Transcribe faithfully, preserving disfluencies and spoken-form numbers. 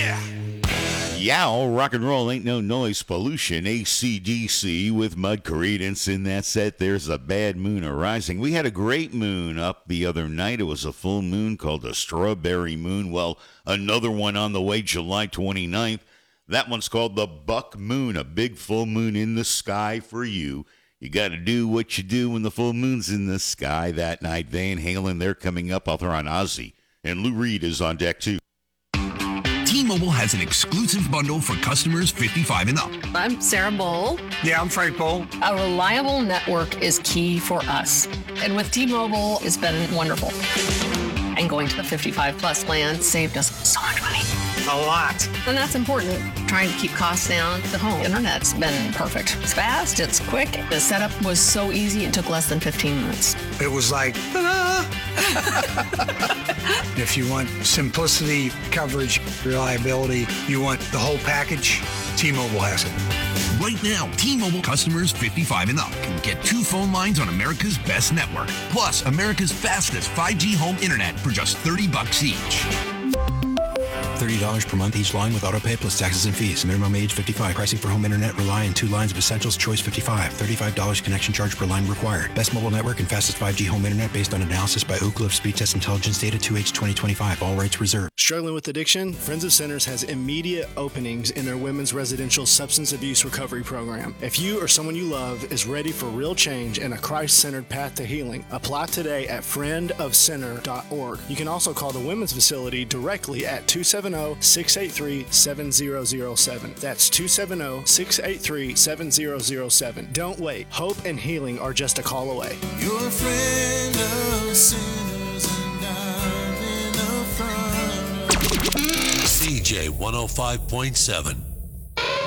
Yeah. Yow, rock and roll ain't no noise pollution. A C D C with Mud Credence in that set. There's a bad moon arising. We had a great moon up the other night. It was a full moon called a strawberry moon. Well, another one on the way July twenty-ninth. That one's called the buck moon, a big full moon in the sky for you. You got to do what you do when the full moon's in the sky that night. Van Halen, they're coming up. Author on Ozzy. And Lou Reed is on deck, too. T-Mobile has an exclusive bundle for customers fifty-five and up. I'm Sarah Bowl. Yeah, I'm Frank Bowl. A reliable network is key for us. And with T-Mobile, it's been wonderful. And going to the fifty-five plus plan saved us so much money. A lot. And that's important. Trying to keep costs down. The home internet's been perfect. It's fast, it's quick. The setup was so easy, it took less than fifteen minutes. It was like, ah. If you want simplicity, coverage, reliability, you want the whole package, T-Mobile has it. Right now, T-Mobile customers fifty-five and up can get two phone lines on America's best network, plus America's fastest five G home internet for just thirty bucks each. thirty dollars per month each line with autopay plus taxes and fees. Minimum age fifty-five. Pricing for home internet rely on two lines of Essentials. Choice fifty-five. thirty-five dollars connection charge per line required. Best mobile network and fastest five G home internet based on analysis by Ookla of Speed Test Intelligence Data two H twenty twenty-five. All rights reserved. Struggling with addiction? Friends of Sinners has immediate openings in their women's residential substance abuse recovery program. If you or someone you love is ready for real change and a Christ-centered path to healing, apply today at friend of sinner dot org. You can also call the women's facility directly at two seven zero, six eight three, seven zero zero seven. That's two seven zero, six eight three, seven zero zero seven. Don't wait. Hope and healing are just a call away. You're a friend of sinners and I'm in a front. C J one oh five point seven.